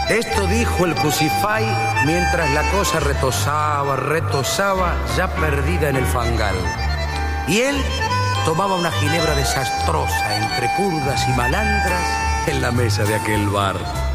Esto dijo el Cusify mientras la cosa retosaba, ya perdida en el fangal. Y él tomaba una ginebra desastrosa entre curdas y malandras en la mesa de aquel bar.